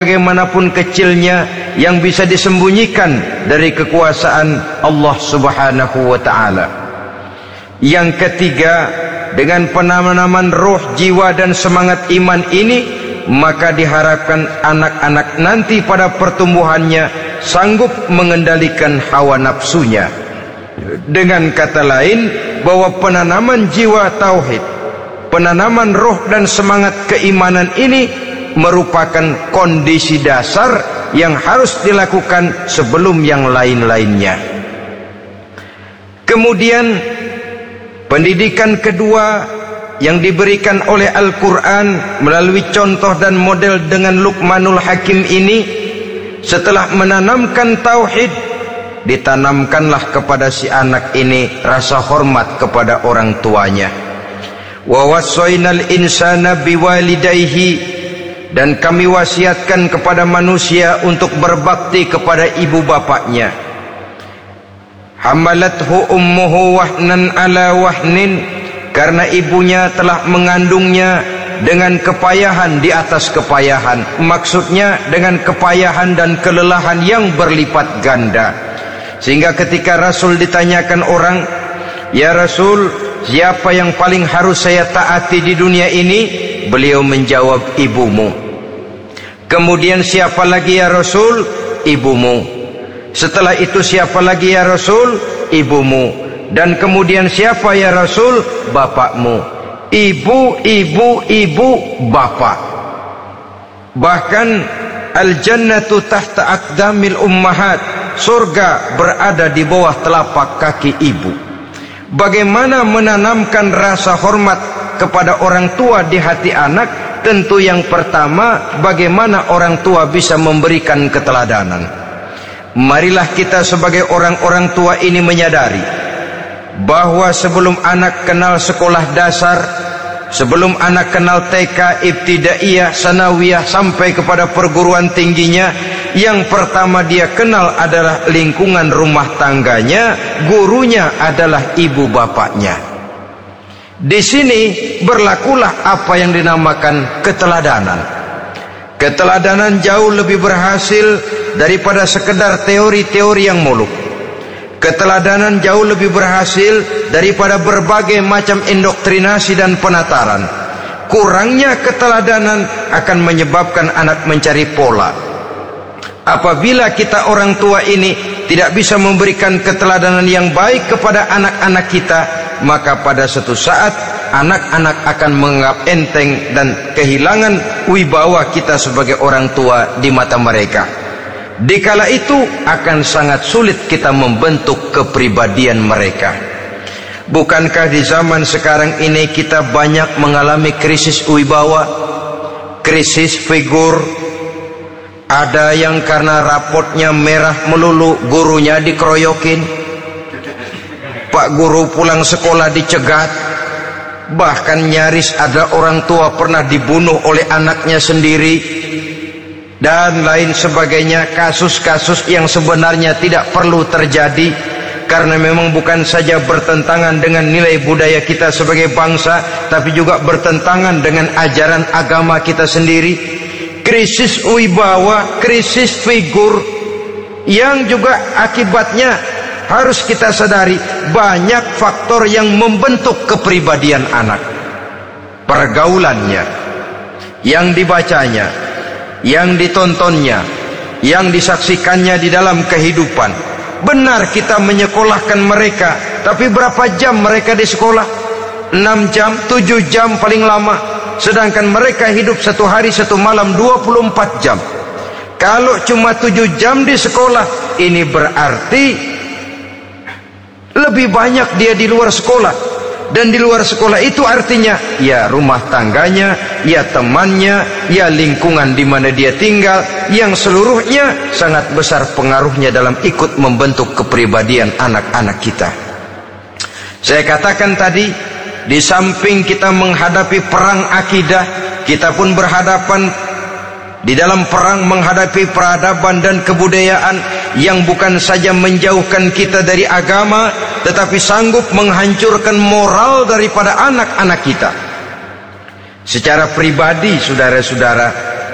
bagaimanapun kecilnya yang bisa disembunyikan dari kekuasaan Allah Subhanahu wa ta'ala. Yang ketiga, dengan penanaman roh, jiwa dan semangat iman ini, maka diharapkan anak-anak nanti pada pertumbuhannya sanggup mengendalikan hawa nafsunya. Dengan kata lain, bahwa penanaman jiwa tauhid, penanaman roh dan semangat keimanan ini merupakan kondisi dasar yang harus dilakukan sebelum yang lain-lainnya. Kemudian pendidikan kedua yang diberikan oleh Al-Quran melalui contoh dan model dengan Luqmanul Hakim ini, setelah menanamkan tauhid, ditanamkanlah kepada si anak ini rasa hormat kepada orang tuanya. Wa wassaynal insana biwalidayhi, dan kami wasiatkan kepada manusia untuk berbakti kepada ibu bapaknya. Hamalathu ummuhu wahnan ala wahnin, karena ibunya telah mengandungnya dengan kepayahan di atas kepayahan. Maksudnya dengan kepayahan dan kelelahan yang berlipat ganda. Sehingga ketika Rasul ditanyakan orang, "Ya Rasul, siapa yang paling harus saya taati di dunia ini?" Beliau menjawab, "Ibumu." Kemudian, "Siapa lagi ya Rasul?" "Ibumu." Setelah itu, "Siapa lagi ya Rasul?" "Ibumu." Dan kemudian, "Siapa ya Rasul?" "Bapakmu." Ibu, ibu, ibu, bapak. Bahkan al-jannatu tahta aqdamil ummahat, surga berada di bawah telapak kaki ibu. Bagaimana menanamkan rasa hormat kepada orang tua di hati anak? Tentu yang pertama, bagaimana orang tua bisa memberikan keteladanan. Marilah kita sebagai orang-orang tua ini menyadari bahwa sebelum anak kenal sekolah dasar, sebelum anak kenal TK, ibtidaiyah, sanawiyah sampai kepada perguruan tingginya, yang pertama dia kenal adalah lingkungan rumah tangganya, gurunya adalah ibu bapaknya. Di sini berlakulah apa yang dinamakan keteladanan. Keteladanan jauh lebih berhasil daripada sekedar teori-teori yang muluk. Keteladanan jauh lebih berhasil daripada berbagai macam indoktrinasi dan penataran. Kurangnya keteladanan akan menyebabkan anak mencari pola. Apabila kita orang tua ini tidak bisa memberikan keteladanan yang baik kepada anak-anak kita, maka pada suatu saat anak-anak akan menganggap enteng dan kehilangan wibawa kita sebagai orang tua di mata mereka. Dikala itu akan sangat sulit kita membentuk kepribadian mereka. Bukankah di zaman sekarang ini kita banyak mengalami krisis wibawa, krisis figur? Ada yang karena rapotnya merah melulu, gurunya dikeroyokin. Pak guru pulang sekolah dicegat. Bahkan nyaris ada orang tua pernah dibunuh oleh anaknya sendiri. Dan lain sebagainya, kasus-kasus yang sebenarnya tidak perlu terjadi, karena memang bukan saja bertentangan dengan nilai budaya kita sebagai bangsa, tapi juga bertentangan dengan ajaran agama kita sendiri. Krisis wibawa, krisis figur, yang juga akibatnya harus kita sadari banyak faktor yang membentuk kepribadian anak. Pergaulannya, yang dibacanya, yang ditontonnya, yang disaksikannya di dalam kehidupan. Benar kita menyekolahkan mereka, tapi berapa jam mereka di sekolah? 6 jam, 7 jam paling lama. Sedangkan mereka hidup satu hari satu malam 24 jam. Kalau cuma 7 jam di sekolah, ini berarti lebih banyak dia di luar sekolah. Dan di luar sekolah itu artinya ya rumah tangganya, ya temannya, ya lingkungan di mana dia tinggal, yang seluruhnya sangat besar pengaruhnya dalam ikut membentuk kepribadian anak-anak kita. Saya katakan tadi, di samping kita menghadapi perang akidah, kita pun berhadapan di dalam perang menghadapi peradaban dan kebudayaan yang bukan saja menjauhkan kita dari agama, tetapi sanggup menghancurkan moral daripada anak-anak kita. Secara pribadi, saudara-saudara,